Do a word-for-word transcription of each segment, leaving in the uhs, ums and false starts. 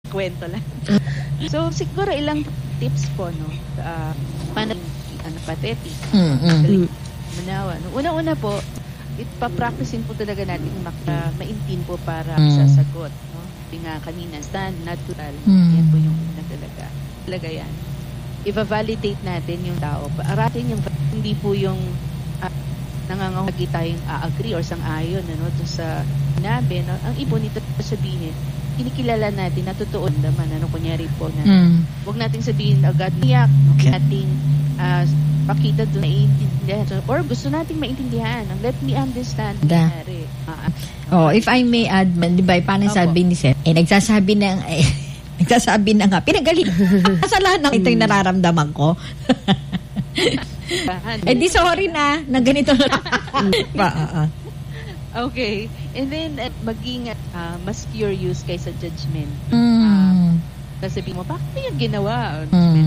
kwento lang. So, siguro ilang tips po, no? Uh, paano, ano, pathetic. Mm-hmm. Manawa. No? Una-una po, ipapracticein po talaga natin mak- uh, maintin po para mm. sasagot. No? Yung nga kanina, stand, natural. Mm. Yan po yung una talaga. Talaga yan. I-validate natin yung tao. Aratin yung, hindi po yung uh, nangangahagi tayong a-agree or sang-ayon ano, doon sa sinabi. No? Ang ibo nito sabihin, kinikilala natin na totoo naman. Ano, kunyari po na, mm. huwag natin sabihin agad niyak. Okay. Nating uh, pakita doon na iintindihan. So, or gusto nating maintindihan. Let me understand. Kunyari. Uh, oh, if I may add, man, di ba, paano sabi ni Seth? Eh, nagsasabi ng, eh, nagsasabi na nga, pinagaling. Kasalanan ito yung nararamdaman ko. eh, di sorry na, na ganito na. uh, okay. And then, uh, maging uh, mas curious kaysa judgment. Mm. Um, sasabihin mo, bakit mo yung ginawa?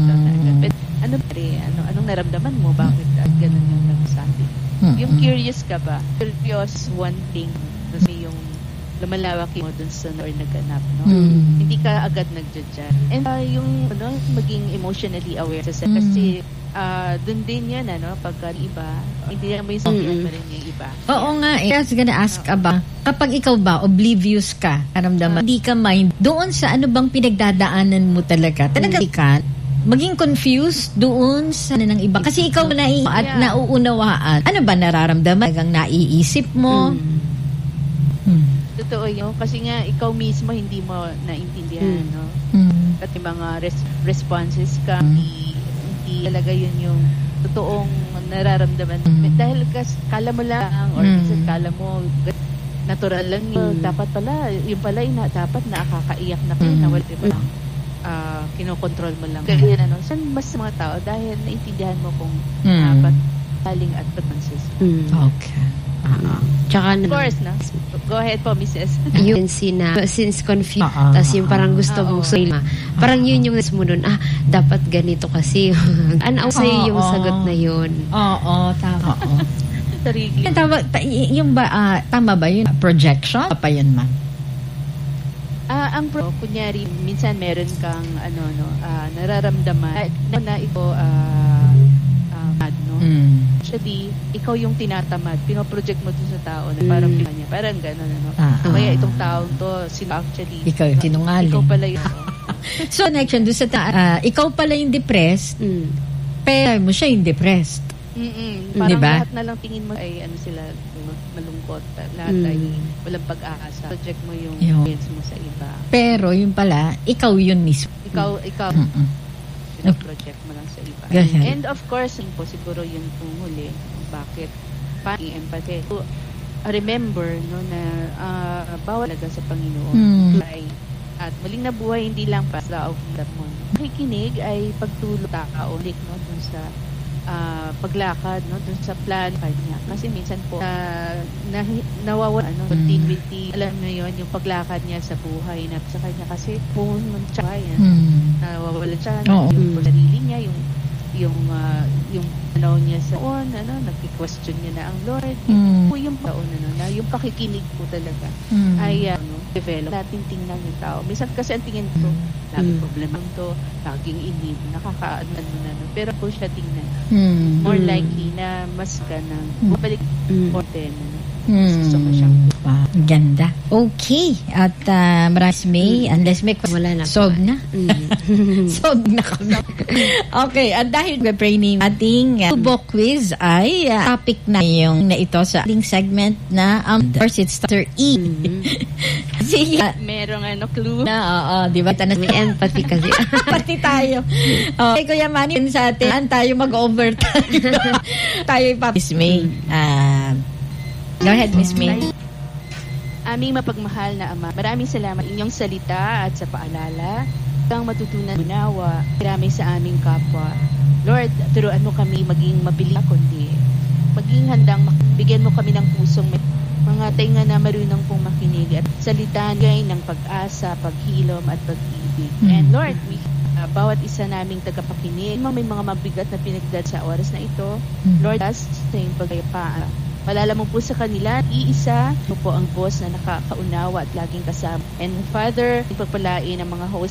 Mm. But, ano ba rin? Ano, anong naramdaman mo? Bakit uh, ganun yung nagsabi? Mm-hmm. Yung curious ka ba? Curious, one thing. Kasi yung lumalawak mo dun sa or naganap, no? Mm. Hindi ka agad nag-judge. And uh, yung ano, maging emotionally aware sa mm. kasi uh, dun din yan, ano, pagka iba, hindi mo yung sabihan mo rin yung iba. Oo nga, eh. I was gonna ask uh, about, kapag ikaw ba, oblivious ka, karamdaman, uh, hindi ka mind, doon sa ano bang pinagdadaanan mo talaga, talaga ka, maging confused doon sa ng iba. Kasi ikaw na at yeah. nauunawaan. Ano ba nararamdaman? Hanggang naiisip mo? Mm. Hmm. Totoo yun. Kasi nga, ikaw mismo hindi mo naintindihan, mm. no? Mm. At yung mga res- responses ka, mm. hindi, hindi talaga yun yung totoong nararamdaman. Mm. Dahil kas, kala mo lang, or mm. kala mo, natural lang yun. Mm. Dapat pala, yung pala, ina, dapat nakakaiyak na kayo, mm. na wala diba lang. Uh, kinokontrol mo lang. Kaya ano, saan mas mga tao dahil naintindihan mo kung mm. uh, baling at responses. Mm. Okay. Uh-huh. Tsaka of course, no? Go ahead po, Missus Yung sina, since confused, uh-huh. tas yung parang gusto uh-huh. mong sulma. Parang yun yung mo nun, ah, dapat ganito kasi. Ano uh-huh. sa'yo yung sagot na yun? Oo, tama. Sarili. Tama, yung ba, uh, tama ba yun? Projection? Pa yun, ma? Ah, uh, ang pro, kunyari, minsan meron kang, ano, no, uh, nararamdaman na, na ito, ah, uh, uh, mad, no? Mm. Actually, ikaw yung tinatamad. Pinoproject mo dun sa tao na parang mm. niya. Parang gano'n, ano. Ah, kaya itong taong to, sino actually. Ikaw yung tinungaling. Ikaw pala yung... So, connection dun sa ta- uh, ikaw pala yung depressed, mm. pero mo siya yung depressed. Mm-mm. Parang diba? Lahat na lang tingin mo ay ano sila, malungkot. Lahat mm. ay walang pag-aasa. Project mo yung experience mo sa iba. Pero yung pala, ikaw yun mismo. Ikaw, ikaw. Mm-mm. Project mo lang sa iba. Gahal. And of course, po siguro yun kung huli, bakit pati empathy. So, remember no na uh, bawal talaga sa Panginoon. Mm. At muling nabuhay hindi lang para sa ulat mo. Makikinig ay pagtulong tao ulit no dun sa uh, paglakad no dun sa plan kanya. Kasi minsan po uh, na, nawawala ano continuity. Mm. Alam mo yon yung paglakad niya sa buhay na sa kanya kasi kung siya yan. Mm. Nawawala siya oh. yung mm. sarili niya, yung yung uh, yung ano niya sa on ano nagki-question niya na ang Lord. Mm. Po yung taon ano na yung pakikinig po talaga mm. ay ano develop natin tingnan yung tao. Minsan kasi ang tingin ko mm. laging problema to, laging inib, nakakaano na no. Pero po siya tingnan. Mm. More likely na mas ganang mabalik mm. or ten ano. Mm. Gusto ko siyang wow. Ganda. Okay. At uh, maraming may, mm. unless may wala na solve na. Mm. solve na kami. Okay. At dahil we-pray name ating uh, Tubo quiz ay uh, topic na yung na ito sa ating segment na um, first it's letter E. Mm-hmm. Sige. Uh, merong ano clue. Na, oo. Di ba? May empathy kasi. Pati tayo. Okay, Kuya Manny, sa atin, tayo mag-overtime. tayo ipapis May. Ah, uh, go ahead, Miss May. Aming mapagmahal na Ama, maraming salamat inyong salita at sa paalala. Ang matutunan unawa, marami sa aming kapwa. Lord, turuan mo kami maging mabilis kundi maging handang bigyan mo kami ng pusong may mga tainga na marunong pong makinig at salita niya ng pag-asa, paghilom at pag-ibig. Mm-hmm. And Lord, we, uh, bawat isa naming tagapakinig, may mga mabigat na pinagdad sa oras na ito. Mm-hmm. Lord, as sa iyong pagkayapaan. Palala mo po sa kanila, iisa mo po ang boss na nakakaunawa at laging kasama. And Father, ipagpalain ang mga host